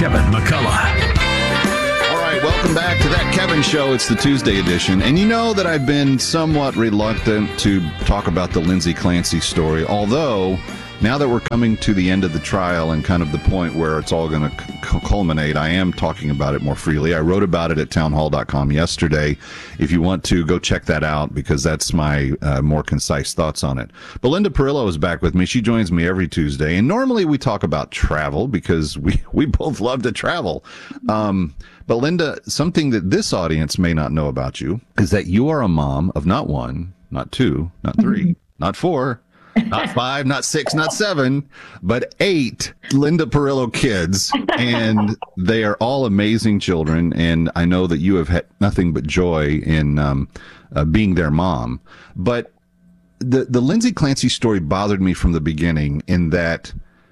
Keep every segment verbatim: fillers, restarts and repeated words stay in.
Kevin McCullough. All right, welcome back to That Kevin Show. It's the Tuesday edition. And you know that I've been somewhat reluctant to talk about the Lindsay Clancy story, although now that we're coming to the end of the trial and kind of the point where it's all going to c- culminate, I am talking about it more freely. I wrote about it at townhall dot com yesterday. If you want to, go check that out because that's my uh, more concise thoughts on it. But Linda Perillo is back with me. She joins me every Tuesday. And normally we talk about travel because we, we both love to travel. Um, but Linda, something that this audience may not know about you is that you are a mom of not one, not two, not three, not four, not five, not six, not seven, but eight Linda Perillo kids. And they are all amazing children. And I know that you have had nothing but joy in um, uh, being their mom. But the, the Lindsay Clancy story bothered me from the beginning in that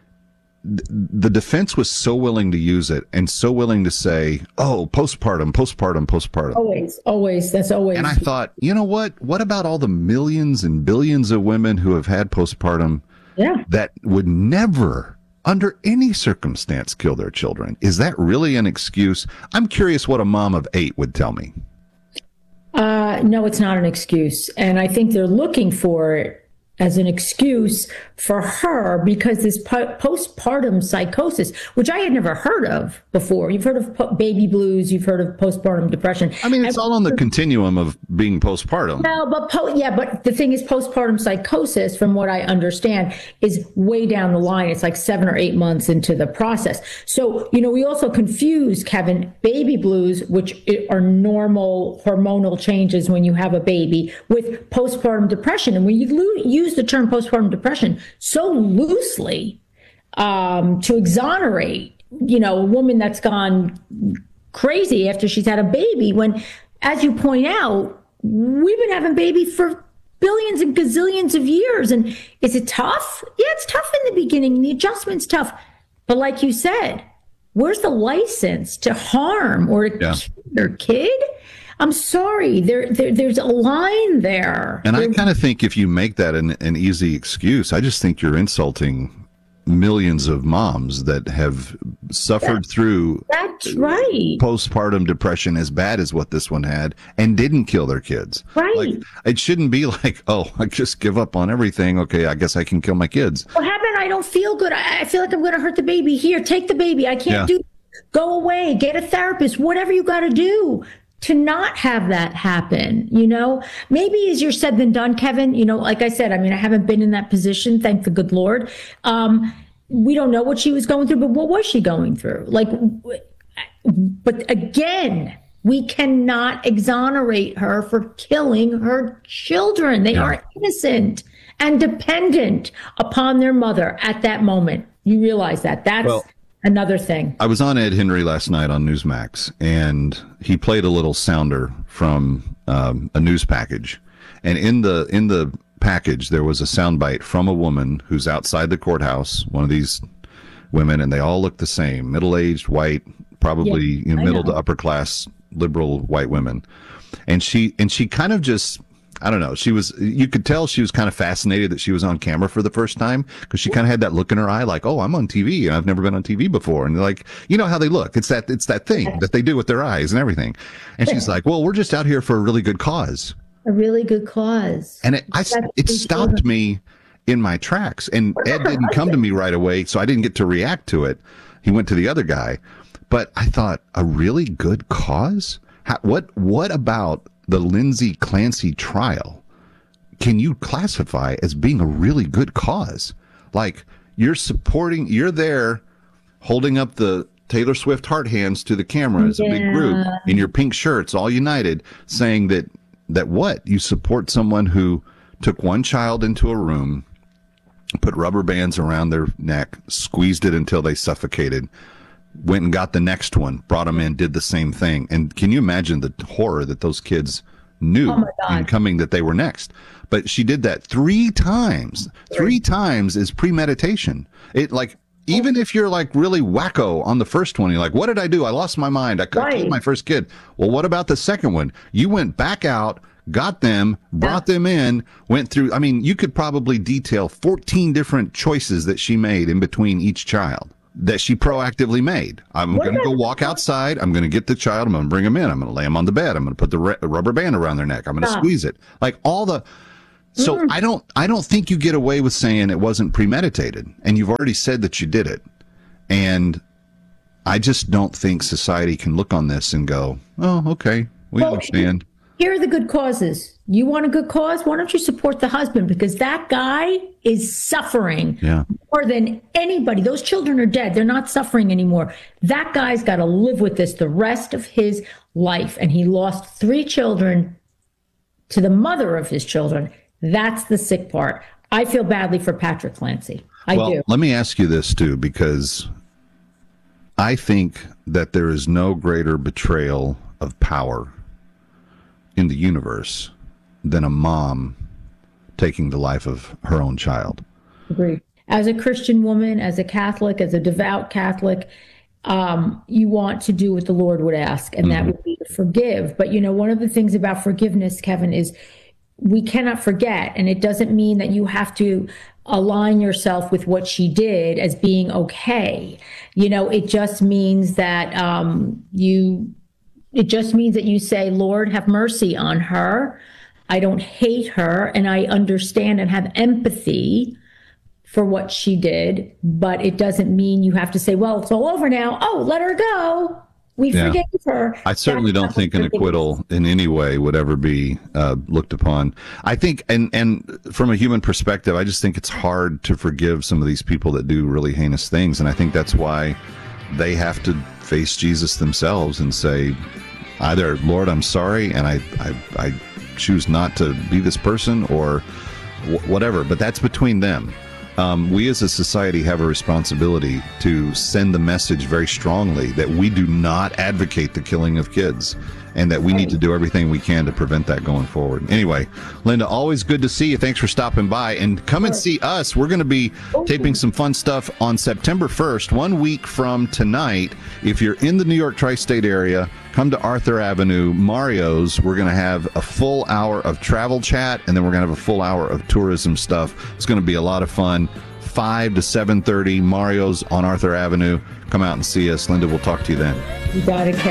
the defense was so willing to use it and so willing to say, oh, postpartum, postpartum, postpartum. Always, always. That's always. And I thought, you know what? What about all the millions and billions of women who have had postpartum yeah. that would never, under any circumstance, kill their children? Is that really an excuse? I'm curious what a mom of eight would tell me. Uh, no, it's not an excuse. And I think they're looking for it as an excuse for her because this po- postpartum psychosis, which I had never heard of before. You've heard of po- baby blues. You've heard of postpartum depression. I mean, it's I, all on the continuum of being postpartum. No, but po- yeah, but the thing is postpartum psychosis, from what I understand, is way down the line. It's like seven or eight months into the process. So, you know, we also confuse, Kevin, baby blues, which are normal hormonal changes when you have a baby, with postpartum depression. And when you lo- use the term postpartum depression so loosely um, to exonerate, you know, a woman that's gone crazy after she's had a baby, when, as you point out, we've been having babies for billions and gazillions of years. And is it tough? Yeah, it's tough in the beginning. The adjustment's tough. But like you said, where's the license to harm or to yeah. kill your kid? I'm sorry, there, there there's a line there. And there, I kind of think if you make that an, an easy excuse, I just think you're insulting millions of moms that have suffered that's, through that's right. postpartum depression as bad as what this one had and didn't kill their kids. Right. Like, it shouldn't be like, oh, I just give up on everything. Okay, I guess I can kill my kids. What happened? I don't feel good. I, I feel like I'm going to hurt the baby. Here, take the baby. I can't yeah. do. Go away. Get a therapist. Whatever you got to do to not have that happen, you know, maybe easier said than done, Kevin. You know, like I said, I mean, I haven't been in that position, thank the good Lord. Um, we don't know what she was going through, but what was she going through? Like, but again, we cannot exonerate her for killing her children. They yeah. are innocent and dependent upon their mother at that moment. You realize that. That's well, another thing. I was on Ed Henry last night on Newsmax, and he played a little sounder from um, a news package. And in the in the package, there was a soundbite from a woman who's outside the courthouse, one of these women, and they all look the same, middle-aged, white, probably yeah, you know, middle know. to upper class liberal white women. And she and she kind of just, I don't know, she was, you could tell she was kind of fascinated that she was on camera for the first time because she kind of had that look in her eye like, oh, I'm on T V and I've never been on T V before. And like, you know how they look. It's that, it's that thing that they do with their eyes and everything. And she's like, well, we're just out here for a really good cause. A really good cause. And it, I, it stopped me in my tracks. And Ed didn't come to me right away, so I didn't get to react to it. He went to the other guy. But I thought, a really good cause? How, what what about the Lindsay Clancy trial can you classify as being a really good cause? Like, you're supporting, you're there holding up the Taylor Swift heart hands to the camera as a yeah. big group in your pink shirts, all united, saying that, that what? You support someone who took one child into a room, put rubber bands around their neck, squeezed it until they suffocated, went and got the next one, brought them in, did the same thing. And can you imagine the horror that those kids knew oh in coming that they were next? But she did that three times. Three times is premeditation. It like, even if you're like really wacko on the first one, you're like, what did I do? I lost my mind. I right. killed my first kid. Well, what about the second one? You went back out, got them, brought yeah. them in, went through. I mean, you could probably detail fourteen different choices that she made in between each child. that she proactively made. I'm going to go walk outside. I'm going to get the child. I'm going to bring him in. I'm going to lay him on the bed. I'm going to put the re- rubber band around their neck. I'm going to squeeze it. Like all the. So mm. I don't. I don't think you get away with saying it wasn't premeditated, and you've already said that you did it. And I just don't think society can look on this and go, "Oh, okay, we well, understand." Here are the good causes. You want a good cause? Why don't you support the husband? Because that guy is suffering yeah. more than anybody. Those children are dead. They're not suffering anymore. That guy's got to live with this the rest of his life. And he lost three children to the mother of his children. That's the sick part. I feel badly for Patrick Clancy. I well, do. Let me ask you this, too, because I think that there is no greater betrayal of power in the universe than a mom taking the life of her own child. Agreed. As a Christian woman, as a Catholic, as a devout Catholic, um, you want to do what the Lord would ask, and mm-hmm. that would be to forgive. But, you know, one of the things about forgiveness, Kevin, is we cannot forget, and it doesn't mean that you have to align yourself with what she did as being okay. You know, it just means that um, you It just means that you say, Lord, have mercy on her. I don't hate her, and I understand and have empathy for what she did, but it doesn't mean you have to say, well, it's all over now. Oh, let her go. We yeah. forgave her. I certainly That's don't think an acquittal in any way would ever be uh, looked upon. I think, and, and from a human perspective, I just think it's hard to forgive some of these people that do really heinous things, and I think that's why they have to face Jesus themselves and say, either, Lord, I'm sorry, and I, I, I choose not to be this person, or w- whatever. But that's between them. Um, we as a society have a responsibility to send the message very strongly that we do not advocate the killing of kids, and that we need to do everything we can to prevent that going forward. Anyway, Linda, always good to see you. Thanks for stopping by. And come and see us. We're going to be taping some fun stuff on September first, one week from tonight. If you're in the New York tri-state area, come to Arthur Avenue, Mario's. We're going to have a full hour of travel chat, and then we're going to have a full hour of tourism stuff. It's going to be a lot of fun. five to seven thirty, Mario's on Arthur Avenue. Come out and see us. Linda, we'll talk to you then. You got it, Kev.